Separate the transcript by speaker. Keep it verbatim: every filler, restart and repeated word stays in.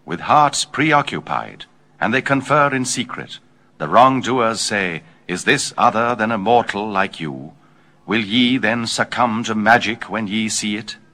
Speaker 1: with hearts preoccupied, and they confer in secret. The wrongdoers say, Is this other than a mortal like you? Will ye then succumb to magic when ye see it?